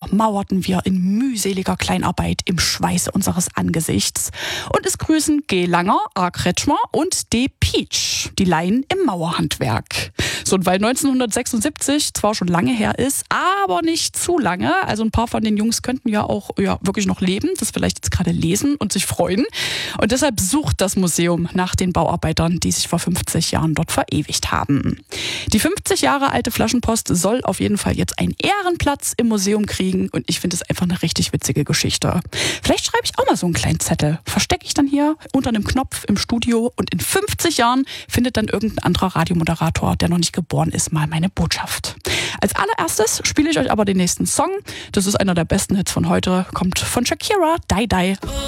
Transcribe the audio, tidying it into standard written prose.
mauerten wir in mühseliger Kleinarbeit im Schweiße unseres Angesichts. Und es grüßen G. Langer, A. Kretschmer und D. Pietsch, die Laien im Mauerhandwerk. So, und weil 1976 zwar schon lange her ist, aber nicht zu lange, also ein paar von den Jungs könnten ja auch wirklich noch leben, das vielleicht jetzt gerade lesen und sich freuen. Und deshalb sucht das Museum nach den Bauarbeitern, die sich vor 50 Jahren dort verewigt haben. Die 50 Jahre alte Flaschenpost soll auf jeden Fall jetzt einen Ehrenplatz im Museum kriegen und ich finde es einfach eine richtig witzige Geschichte. Vielleicht schreibe ich auch mal so einen kleinen Zettel, verstecke ich dann hier unter einem Knopf im Studio und in 50 Jahren findet dann irgendein anderer Radiomoderator, der noch nicht geboren ist, mal meine Botschaft. Als allererstes spiele ich euch aber den nächsten Song. Das ist einer der besten Hits von heute, kommt von Shakira, Die Die.